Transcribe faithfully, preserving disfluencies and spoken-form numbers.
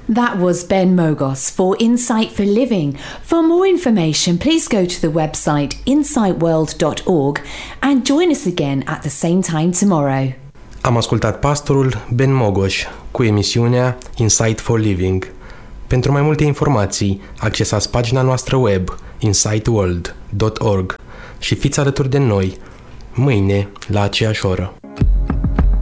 That was Ben Mogos for Insight for Living. For more information, please go to the website insight world dot org and join us again at the same time tomorrow. Am ascultat pastorul Ben Mogos cu emisiunea Insight for Living. Pentru mai multe informații, accesați pagina noastră web insight world dot org și fiți alături de noi mâine la aceeași oră.